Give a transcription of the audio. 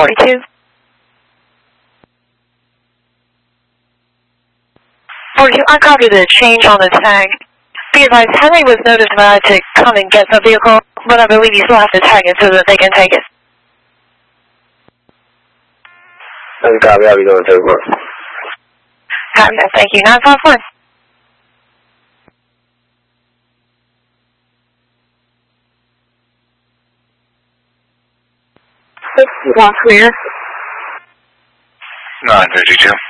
42. 42, I copy the change on the tag. Be advised, Henry was notified to come and get the vehicle, but I believe you still have to tag it so that they can take it. Copy, I'll be going to take one. Copy that, thank you. 951. Clear. 952.